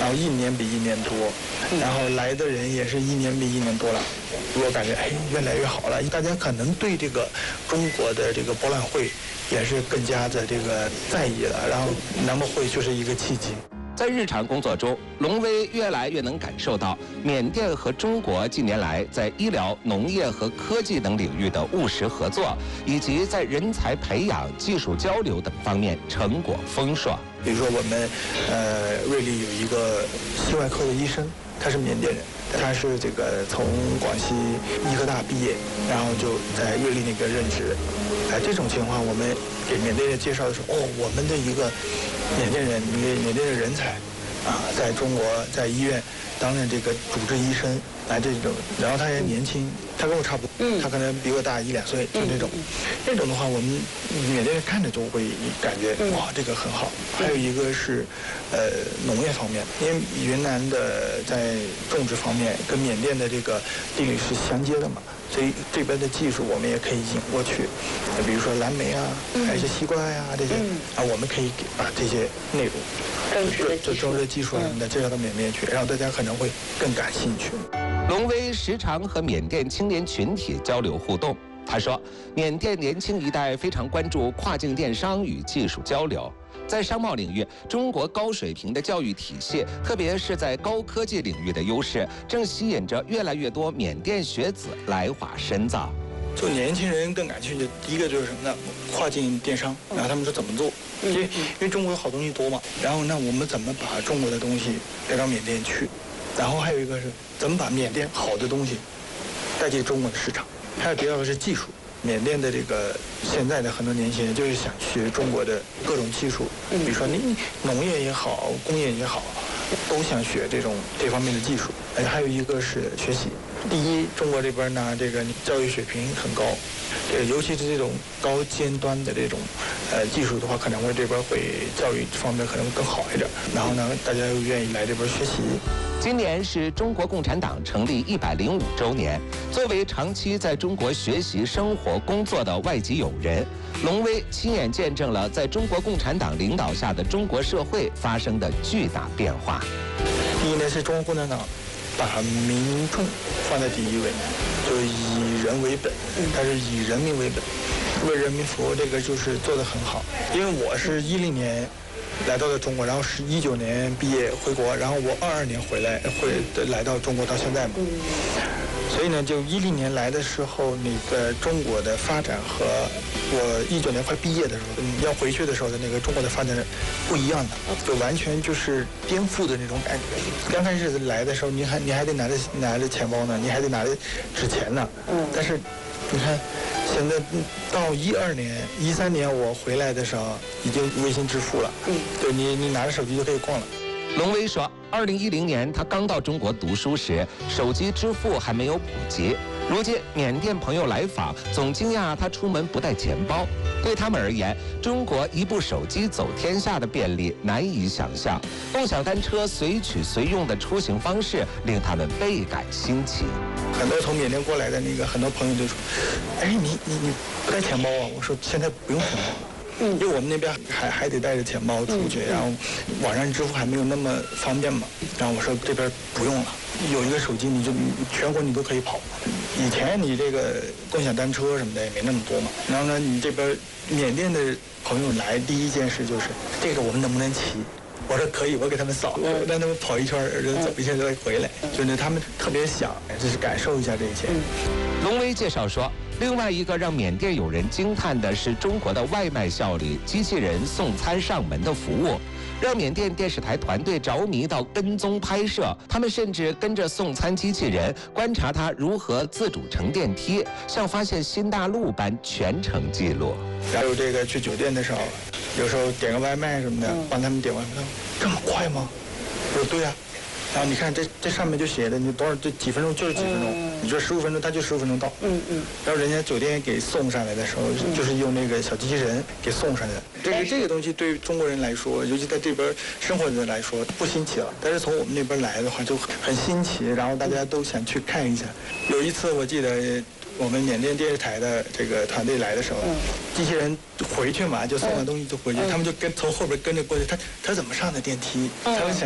后一年比一年多，然后来的人也是一年比一年多了。我感觉越来越好了，大家可能对这个中国的这个博览会也是更加的这个在意了，然后南博会就是一个契机。 在日常工作中，龙威越来越能感受到缅甸和中国近年来在医疗、农业和科技等领域的务实合作，以及在人才培养、技术交流等方面成果丰硕。 比如说我们瑞丽有一个心外科的医生，他是缅甸人，他是这个从广西医科大毕业，然后就在瑞丽那边任职。这种情况我们给缅甸人介绍的时候，我们的一个缅甸的人才在中国在医院担任这个主治医生，这种，然后他也年轻，他跟我差不多，他可能比我大1、2岁，就那种的话，我们缅甸人看着就会感觉哇，这个很好。还有一个是农业方面，因为云南的在种植方面跟缅甸的这个地理是相接的嘛，所以这边的技术我们也可以引过去，比如说蓝莓还有一些西瓜这些我们可以把这些内容种植技术什么的介绍到缅甸去，然后大家可能会更感兴趣。 龙威时常和缅甸青年群体交流互动。他说，缅甸年轻一代非常关注跨境电商与技术交流。在商贸领域，中国高水平的教育体系，特别是在高科技领域的优势，正吸引着越来越多缅甸学子来华深造。 就年轻人更感兴趣，第一个就是什么呢？跨境电商，然后他们说怎么做？因为中国有好东西多嘛，然后我们怎么把中国的东西带到缅甸去？然后还有一个是怎么把缅甸好的东西带进中国的市场？还有第二个是技术。缅甸的这个现在的很多年轻人就是想学中国的各种技术，比如说你农业也好，工业也好，都想学这方面的技术。还有一个是学习。第一，中国这边呢，这个教育水平很高，尤其是这种高尖端的这种技术的话，可能会这边会教育方面可能更好一点。然后呢，大家又愿意来这边学习。 今年是中国共产党成立105周年。作为长期在中国学习、生活、工作的外籍友人，龙威亲眼见证了在中国共产党领导下的中国社会发生的巨大变化。 第一呢，是中国共产党把民众放在第一位，就是以人为本，它是以人民为本，为人民服务，这个就是做得很好。因为我是10年来到了中国，然后是19年毕业回国，然后我22年来到中国到现在嘛。所以呢，就10年来的时候，那个中国的发展和我19年快毕业的时候，要回去的时候的那个中国的发展不一样的，就完全就是颠覆的那种感觉。刚开始来的时候，你还得拿着钱包呢，你还得拿着纸钱呢。但是你看，现在到12年、13年我回来的时候，已经微信支付了。对你拿着手机就可以逛了。 龙威说，2010年他刚到中国读书时，手机支付还没有普及。如今缅甸朋友来访，总惊讶他出门不带钱包。对他们而言，中国一部手机走天下的便利难以想象。共享单车随取随用的出行方式令他们倍感新奇。 很多从缅甸过来的很多朋友就说：“你不带钱包啊？”我说：“现在不用钱包了。”因为我们那边还得带着钱包出去，然后网上支付还没有那么方便嘛。然后我说这边不用了，有一个手机你就全国你都可以跑。以前你这个共享单车什么的也没那么多嘛。然后呢，你这边缅甸的朋友来，第一件事就是这个我们能不能骑？我说可以，我给他们扫，让他们跑一圈，走一圈再回来。所以呢，他们特别想就是感受一下这些。 龙威介绍说，另外一个让缅甸友人惊叹的是中国的外卖效率，机器人送餐上门的服务，让缅甸电视台团队着迷到跟踪拍摄。他们甚至跟着送餐机器人，观察它如何自主乘电梯，像发现新大陆般全程记录。 还有这个去酒店的时候，有时候点个外卖什么的，帮他们点外卖，这么快吗？我说对呀。然后你看这上面就写的，你多少这几分钟就是几分钟，你说15分钟，他就15分钟到。然后人家酒店给送上来的时候，就是用那个小机器人给送上来的。这个东西对于中国人来说，尤其在这边生活的人来说不新奇了，但是从我们那边来的话就很新奇，然后大家都想去看一下。有一次我记得我们缅甸电视台的这个团队来的时候，机器人回去嘛，就送完东西就回去，他们就从后边跟着过去，他怎么上的电梯？他们想